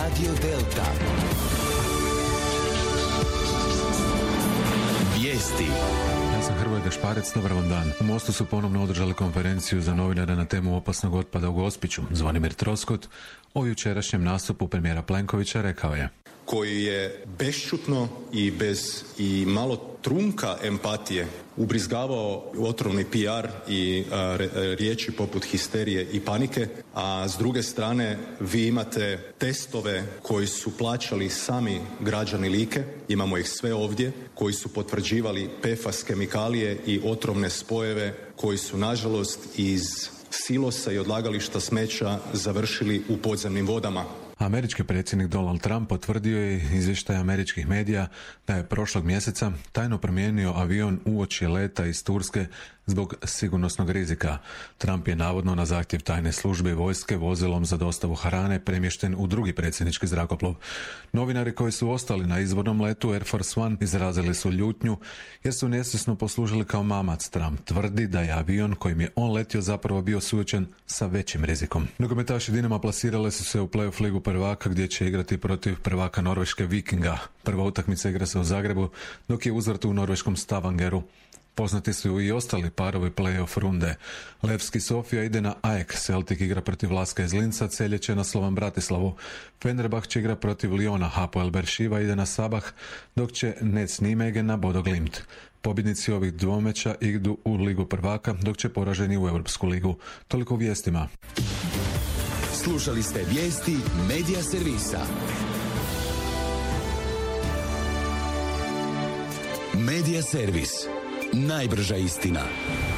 Radio Delta. Vijesti. Ja sam Hrvoje Gašparec, dobar vam dan. U Mostu su ponovno održali konferenciju za novinare na temu opasnog otpada u Gospiću. Zvonimir Troskot o jučerašnjem nastupu premijera Plenkovića rekao je: koji je bešćutno i bez i malo trunka empatije ubrizgavao otrovni PR i riječi poput histerije i panike, a s druge strane vi imate testove koji su plaćali sami građani Like, imamo ih sve ovdje, koji su potvrđivali PFAS kemikalije i otrovne spojeve koji su nažalost iz silosa i odlagališta smeća završili u podzemnim vodama. Američki predsjednik Donald Trump potvrdio je izvještaj američkih medija da je prošlog mjeseca tajno promijenio avion uoči leta iz Turske zbog sigurnosnog rizika. Trump je navodno na zahtjev tajne službe i vojske vozilom za dostavu hrane premješten u drugi predsjednički zrakoplov. Novinari koji su ostali na izvornom letu Air Force One izrazili su ljutnju jer su nesvjesno poslužili kao mamac. Trump tvrdi da je avion kojim je on letio zapravo bio suočen sa većim rizikom. Nogometaši Dinama plasirale su se u play-off ligu prvaka gdje će igrati protiv prvaka Norveške Vikinga. Prva utakmica igra se u Zagrebu, dok je uzvrat u norveškom Stavangeru. Poznati su i ostali parovi play-off runde. Levski Sofija ide na AEK, Celtic igra protiv Laska iz Linca, Celje će na Slovan Bratislavu. Fenerbahče igra protiv Liona, Hapoel Beerševa ide na Sabah, dok će Nets Nijmegen na Bodo Glimt. Pobjednici ovih dvomeča idu u Ligu prvaka, dok će poraženi u Europsku ligu. Toliko u vijestima. Slušali ste vijesti Medija servisa. Medija servis. Najbrža istina.